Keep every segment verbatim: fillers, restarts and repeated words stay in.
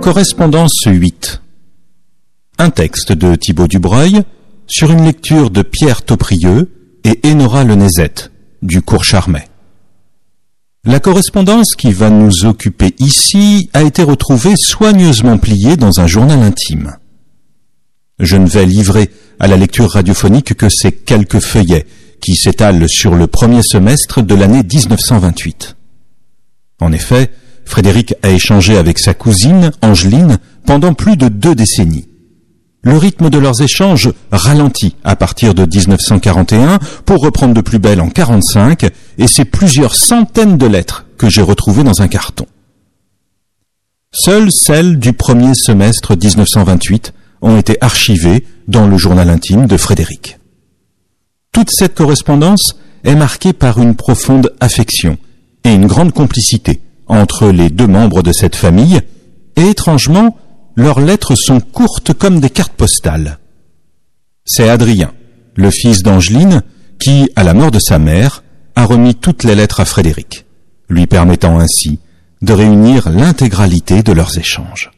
Correspondance huit. Un texte de Thibaut Dubreuil sur une lecture de Pierre Tauprieux et Enora Lenezet du cours Charmet. La correspondance qui va nous occuper ici a été retrouvée soigneusement pliée dans un journal intime. Je ne vais livrer à la lecture radiophonique que ces quelques feuillets qui s'étalent sur le premier semestre de l'année dix-neuf cent vingt-huit. En effet, Frédéric a échangé avec sa cousine, Angeline, pendant plus de deux décennies. Le rythme de leurs échanges ralentit à partir de dix-neuf cent quarante et un pour reprendre de plus belle en quarante-cinq, et c'est plusieurs centaines de lettres que j'ai retrouvées dans un carton. Seules celles du premier semestre dix-neuf cent vingt-huit ont été archivées dans le journal intime de Frédéric. Toute cette correspondance est marquée par une profonde affection et une grande complicité entre les deux membres de cette famille, et étrangement, leurs lettres sont courtes comme des cartes postales. C'est Adrien, le fils d'Angeline, qui, à la mort de sa mère, a remis toutes les lettres à Frédéric, lui permettant ainsi de réunir l'intégralité de leurs échanges.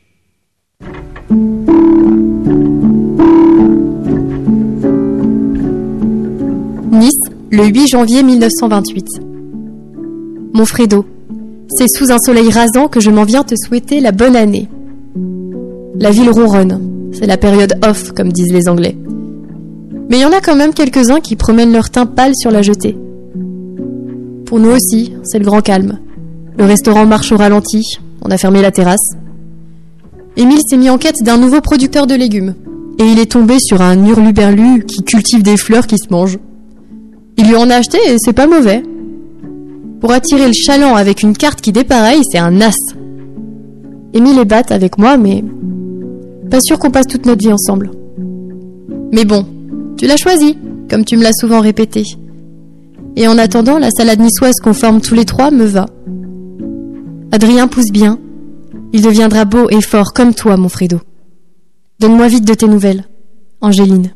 Nice, le huit janvier mille neuf cent vingt-huit. Mon Fredo, c'est sous un soleil rasant que je m'en viens te souhaiter la bonne année. La ville ronronne, c'est la période off, comme disent les Anglais. Mais il y en a quand même quelques-uns qui promènent leur teint pâle sur la jetée. Pour nous aussi, c'est le grand calme. Le restaurant marche au ralenti, on a fermé la terrasse. Émile s'est mis en quête d'un nouveau producteur de légumes, et il est tombé sur un hurluberlu qui cultive des fleurs qui se mangent. Il lui en a acheté et c'est pas mauvais. Pour attirer le chaland avec une carte qui dépareille, c'est un as. Émile est batte avec moi, mais pas sûr qu'on passe toute notre vie ensemble. Mais bon, tu l'as choisi, comme tu me l'as souvent répété. Et en attendant, la salade niçoise qu'on forme tous les trois me va. Adrien pousse bien. Il deviendra beau et fort comme toi, mon Fredo. Donne-moi vite de tes nouvelles. Angéline.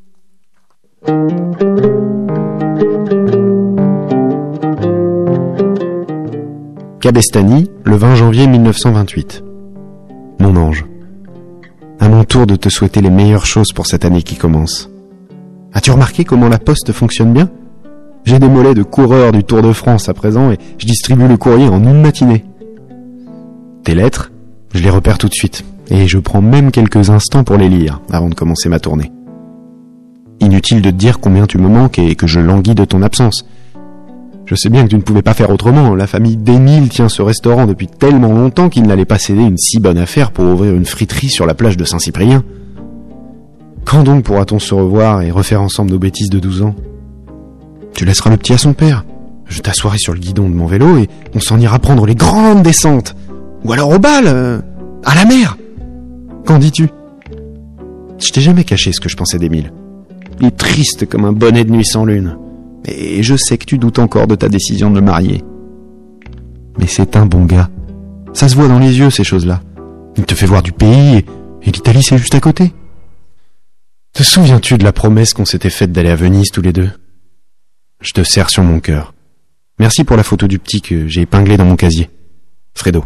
Cabestany, le vingt janvier mille neuf cent vingt-huit. Mon ange, à mon tour de te souhaiter les meilleures choses pour cette année qui commence. As-tu remarqué comment la poste fonctionne bien ? J'ai des mollets de coureur du Tour de France à présent et je distribue le courrier en une matinée. Tes lettres, je les repère tout de suite et je prends même quelques instants pour les lire avant de commencer ma tournée. Inutile de te dire combien tu me manques et que je languis de ton absence. Je sais bien que tu ne pouvais pas faire autrement. La famille d'Émile tient ce restaurant depuis tellement longtemps qu'il n'allait pas céder une si bonne affaire pour ouvrir une friterie sur la plage de Saint-Cyprien. Quand donc pourra-t-on se revoir et refaire ensemble nos bêtises de douze ans ? Tu laisseras le petit à son père. Je t'assoirai sur le guidon de mon vélo et on s'en ira prendre les grandes descentes. Ou alors au bal, euh, à la mer. Qu'en dis-tu ? Je t'ai jamais caché ce que je pensais d'Émile. Il est triste comme un bonnet de nuit sans lune. Et je sais que tu doutes encore de ta décision de le marier. Mais c'est un bon gars. Ça se voit dans les yeux, ces choses-là. Il te fait voir du pays et, et l'Italie, c'est juste à côté. Te souviens-tu de la promesse qu'on s'était faite d'aller à Venise tous les deux ? Je te serre sur mon cœur. Merci pour la photo du petit que j'ai épinglé dans mon casier. Fredo.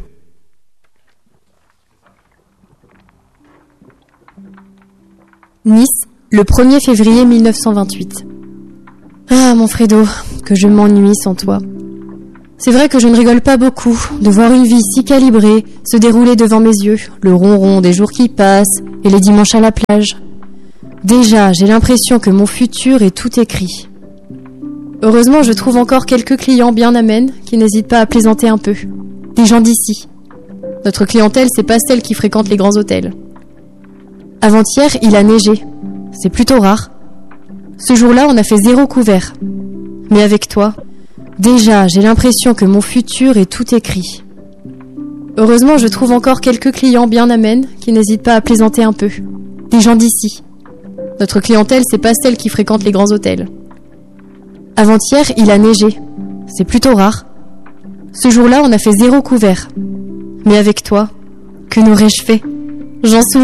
Nice, le premier février mille neuf cent vingt-huit. Ah, mon Fredo, que je m'ennuie sans toi. C'est vrai que je ne rigole pas beaucoup de voir une vie si calibrée se dérouler devant mes yeux, le ronron des jours qui passent et les dimanches à la plage. Déjà, j'ai l'impression que mon futur est tout écrit. Heureusement, je trouve encore quelques clients bien amènes qui n'hésitent pas à plaisanter un peu. Des gens d'ici. Notre clientèle, c'est pas celle qui fréquente les grands hôtels. Avant-hier, il a neigé. C'est plutôt rare. Ce jour-là, on a fait zéro couvert. Mais avec toi, déjà, j'ai l'impression que mon futur est tout écrit. Heureusement, je trouve encore quelques clients bien amènes qui n'hésitent pas à plaisanter un peu. Des gens d'ici. Notre clientèle, c'est pas celle qui fréquente les grands hôtels. Avant-hier, il a neigé. C'est plutôt rare. Ce jour-là, on a fait zéro couvert. Mais avec toi, que n'aurais-je fait ? J'en souviens.